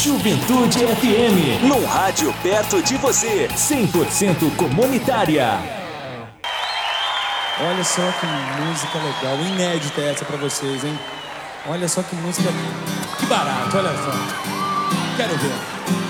Juventude FM, no rádio perto de você, 100% comunitária. Olha só que música legal, inédita essa pra vocês, hein? Olha só que música, que barato, olha só. Quero ver.